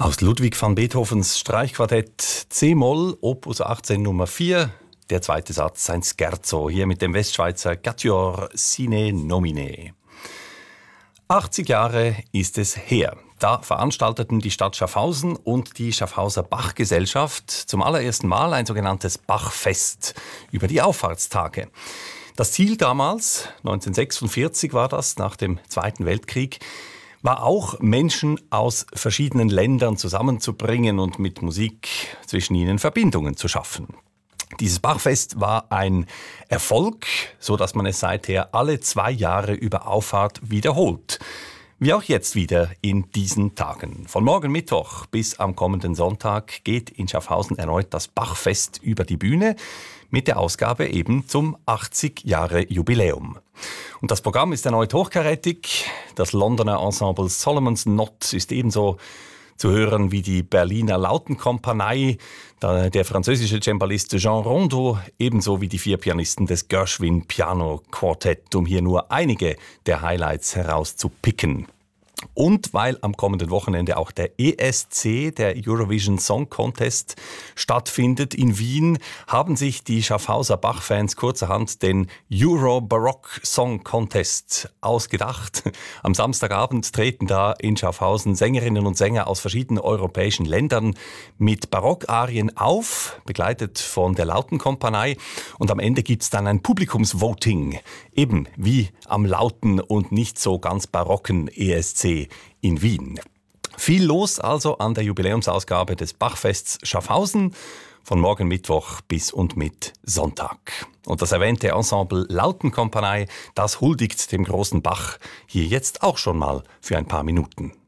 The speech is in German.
Aus Ludwig van Beethovens Streichquartett C-Moll, Opus 18 Nummer 4, der zweite Satz, ein Scherzo, hier mit dem Westschweizer Quatuor Sine Nomine. 80 Jahre ist es her. Da veranstalteten die Stadt Schaffhausen und die Schaffhauser Bachgesellschaft zum allerersten Mal ein sogenanntes Bachfest über die Auffahrtstage. Das Ziel damals, 1946 war das, nach dem Zweiten Weltkrieg, war auch, Menschen aus verschiedenen Ländern zusammenzubringen und mit Musik zwischen ihnen Verbindungen zu schaffen. Dieses Bachfest war ein Erfolg, so dass man es seither alle 2 Jahre über Auffahrt wiederholt. Wie auch jetzt wieder in diesen Tagen. Von morgen Mittwoch bis am kommenden Sonntag geht in Schaffhausen erneut das Bachfest über die Bühne mit der Ausgabe eben zum 80 Jahre Jubiläum. Und das Programm ist erneut hochkarätig. Das Londoner Ensemble Solomon's Knot ist ebenso zu hören wie die Berliner Lautenkompanie, der französische Cembalist Jean Rondeau, ebenso wie die 4 Pianisten des Gershwin Piano Quartett, um hier nur einige der Highlights herauszupicken. Und weil am kommenden Wochenende auch der ESC, der Eurovision Song Contest, stattfindet in Wien, haben sich die Schaffhauser Bach-Fans kurzerhand den Euro Baroque Song Contest ausgedacht. Am Samstagabend treten da in Schaffhausen Sängerinnen und Sänger aus verschiedenen europäischen Ländern mit Barockarien auf, begleitet von der Lautenkompanie. Und am Ende gibt's dann ein Publikumsvoting, eben wie am lauten und nicht so ganz barocken ESC in Wien. Viel los also an der Jubiläumsausgabe des Bachfests Schaffhausen von morgen Mittwoch bis und mit Sonntag. Und das erwähnte Ensemble Lautenkompanie, das huldigt dem großen Bach hier jetzt auch schon mal für ein paar Minuten.